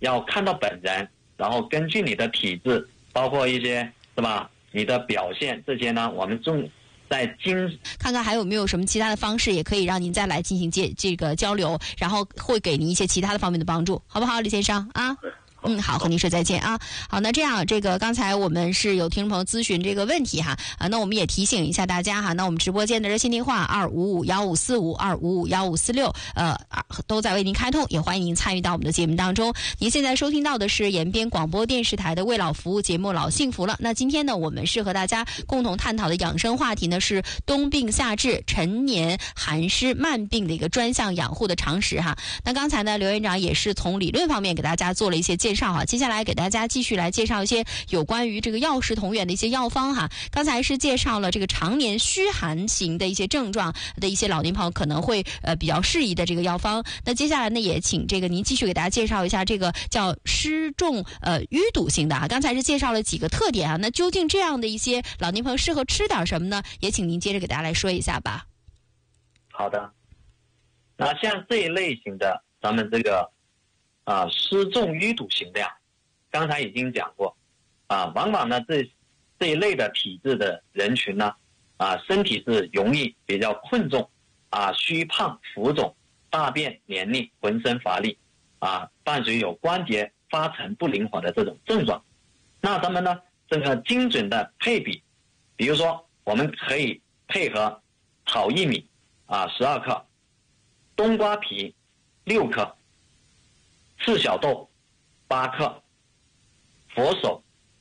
要看到本人，然后根据你的体质，包括一些是吧，你的表现这些呢，我们看看还有没有什么其他的方式，也可以让您再来进行这个交流，然后会给您一些其他的方面的帮助，好不好，李先生啊？好，和您说再见啊。好，那这样，这个刚才我们是有听众朋友咨询这个问题哈，那我们也提醒一下大家哈，那我们直播间的热线电话255-1545-255-1546，都在为您开通，也欢迎您参与到我们的节目当中。您现在收听到的是延边广播电视台的为老服务节目《老幸福了》。那今天呢，我们是和大家共同探讨的养生话题呢是冬病夏治、陈年寒湿慢病的一个专项养护的常识哈。那刚才呢，刘院长也是从理论方面给大家做了一些介绍哈，接下来给大家继续来介绍一些有关于这个药食同源的一些药方哈。刚才是介绍了这个常年虚寒型的一些症状的一些老年朋友可能会比较适宜的这个药方。那接下来呢，也请这个您继续给大家介绍一下这个叫湿重淤堵型的啊。刚才是介绍了几个特点啊，那究竟这样的一些老年朋友适合吃点什么呢？也请您接着给大家来说一下吧。 好的，那像这一类型的，咱们这个湿重淤堵型的呀，刚才已经讲过往往呢这一类的体质的人群呢身体是容易比较困重虚胖浮肿，大便黏腻，浑身乏力伴随有关节发沉不灵活的这种症状。那咱们呢这个精准的配比，比如说我们可以配合炒薏米12克，冬瓜皮6克，赤小豆8克，佛手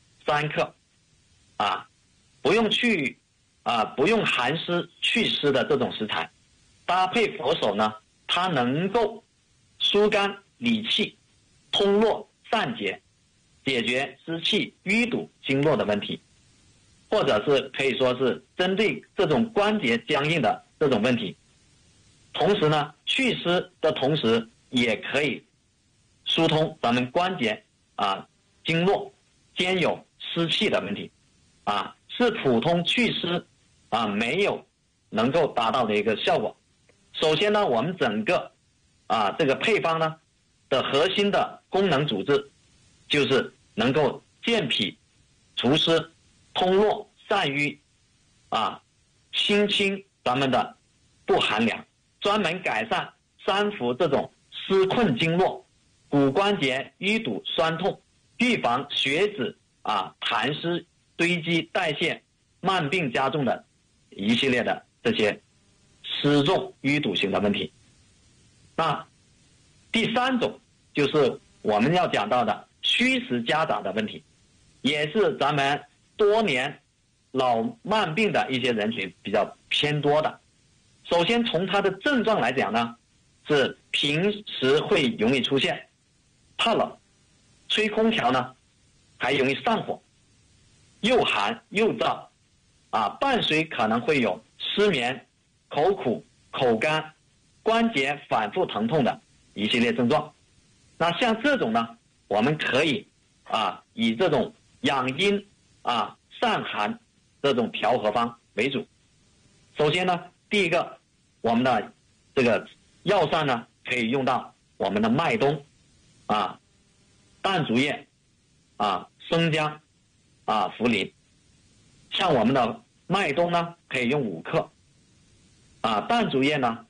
3克不用寒湿祛湿的这种食材，搭配佛手呢，它能够疏肝理气，通络散结，解决湿气淤堵经络的问题，或者是可以说是针对这种关节僵硬的这种问题。同时呢，祛湿的同时也可以疏通咱们关节经络兼有湿气的问题是普通祛湿没有能够达到的一个效果。首先呢，我们整个这个配方呢的核心的功能主治就是能够健脾除湿、通络散瘀清清咱们的不寒凉，专门改善三伏这种湿困经络、骨关节淤堵酸痛，预防血脂痰湿堆积代谢慢病加重的一系列的这些湿重淤堵型的问题。那第三种就是我们要讲到的虚实夹杂的问题，也是咱们多年老慢病的一些人群比较偏多的。首先从它的症状来讲呢，是平时会容易出现怕冷，吹空调呢还容易上火，又寒又燥伴随可能会有失眠、口苦、口干、关节反复疼痛的一系列症状。那像这种呢，我们可以以这种养阴散寒这种调和方为主。首先呢，第一个，我们的这个药膳呢可以用到我们的麦冬淡竹叶生姜茯苓。像我们的麦冬呢可以用5克淡竹叶呢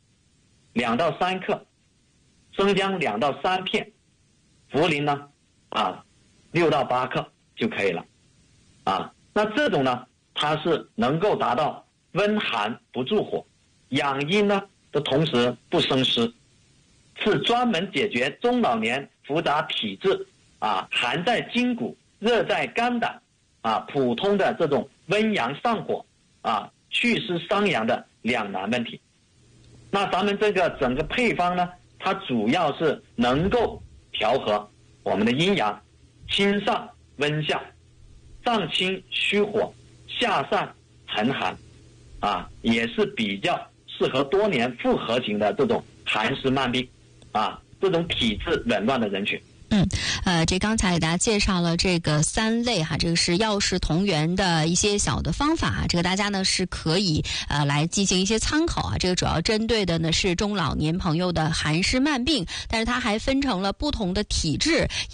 2到3克，生姜2到3片，茯苓呢6到8克就可以了那这种呢，它是能够达到温寒不助火，养阴呢的同时不生湿，是专门解决中老年复杂体质寒在筋骨、热在肝胆普通的这种温阳上火祛湿伤阳的两难问题。那咱们这个整个配方呢，它主要是能够调和我们的阴阳，清上温下，上清虚火，下散沉寒也是比较适合多年复合型的这种寒湿慢病这种体质紊乱的人群。 这刚才给大家介绍了这个3类这个是药食同源的一些小的方法这个大家呢是可以来进行一些参考这个主要针对的呢是中老年朋友的寒湿慢病，但是它还分成了不同的体质。